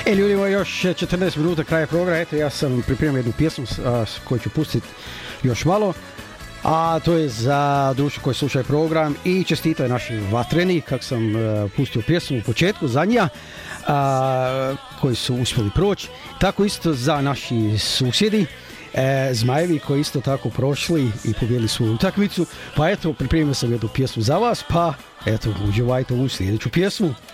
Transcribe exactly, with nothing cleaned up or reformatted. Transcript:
E ljudi, imamo još četrnaest minuta kraja programa. Eto, ja sam pripremio jednu pjesmu a, koju ću pustiti još malo. A to je za društvo koje slušaju program i čestitaju naši vatreni, kako sam uh, pustio pjesmu u početku za njih, uh, koji su uspjeli proći. Tako isto za naši susjedi, e, Zmajevi, koji isto tako prošli i pobjedili svoju utakmicu. Pa eto, pripremio sam jednu pjesmu za vas, pa eto, uživajte u sljedeću pjesmu.